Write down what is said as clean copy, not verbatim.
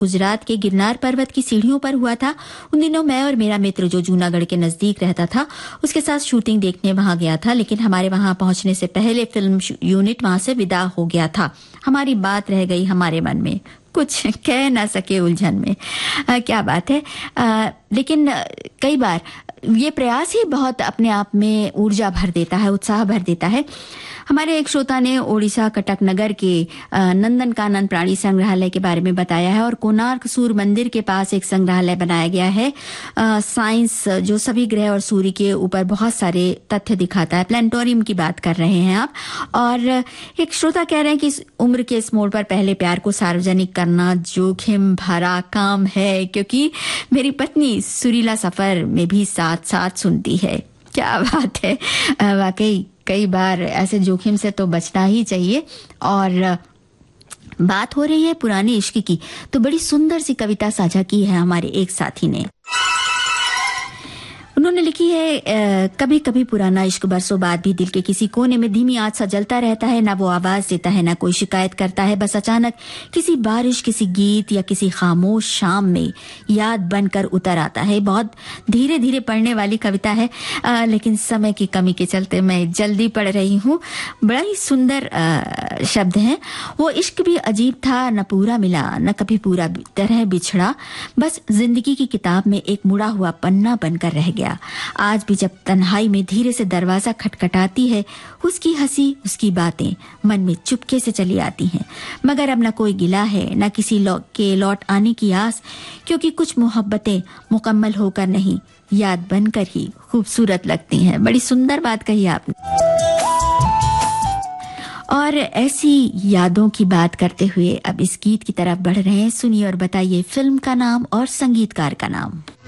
गुजरात के गिरनार पर्वत की सीढ़ियों पर हुआ था। उन दिनों मैं और मेरा मित्र जो जूनागढ़ के नजदीक रहता था उसके साथ शूटिंग देखने वहां गया था, लेकिन हमारे वहां पहुंचने से पहले फिल्म यूनिट वहां से विदा हो गया था। हमारी बात रह गई हमारे मन में, कुछ कह ना सके उलझन में। क्या बात है। लेकिन कई बार ये प्रयास ही बहुत अपने आप में ऊर्जा भर देता है, उत्साह भर देता है। हमारे एक श्रोता ने ओडिशा कटक नगर के नंदनकानन प्राणी संग्रहालय के बारे में बताया है और कोणार्क सूर्य मंदिर के पास एक संग्रहालय बनाया गया है साइंस, जो सभी ग्रह और सूर्य के ऊपर बहुत सारे तथ्य दिखाता है। प्लानिटोरियम की बात कर रहे हैं आप। और एक श्रोता कह रहे हैं कि इस उम्र के इस मोड़ पर पहले प्यार को सार्वजनिक करना जोखिम भरा काम है, क्योंकि मेरी पत्नी सुरीला सफर में भी साथ साथ सुनती है। क्या बात है। वाकई कई बार ऐसे जोखिम से तो बचना ही चाहिए। और बात हो रही है पुराने इश्क की, तो बड़ी सुंदर सी कविता साझा की है हमारे एक साथी ने। उन्होंने लिखी है, कभी कभी पुराना इश्क बरसों बाद भी दिल के किसी कोने में धीमी आग सा जलता रहता है। ना वो आवाज देता है, ना कोई शिकायत करता है। बस अचानक किसी बारिश, किसी गीत या किसी खामोश शाम में याद बनकर उतर आता है। बहुत धीरे धीरे पढ़ने वाली कविता है, लेकिन समय की कमी के चलते मैं जल्दी पढ़ रही हूँ। बड़ा ही सुंदर शब्द हैं। वो इश्क भी अजीब था, न पूरा मिला न कभी पूरा तरह बिछड़ा, बस जिंदगी की किताब में एक मुड़ा हुआ पन्ना बनकर रह गया। आज भी जब तन्हाई में धीरे से दरवाजा खटखटाती है, उसकी हंसी, उसकी बातें मन में चुपके से चली आती हैं। मगर अब न कोई गिला है, न किसी के लौट आने की आस, क्योंकि कुछ मोहब्बतें मुकम्मल होकर नहीं, याद बनकर ही खूबसूरत लगती हैं। बड़ी सुंदर बात कही आपने। और ऐसी यादों की बात करते हुए अब इस गीत की तरफ बढ़ रहे हैं। सुनिए और बताइए फिल्म का नाम और संगीतकार का नाम।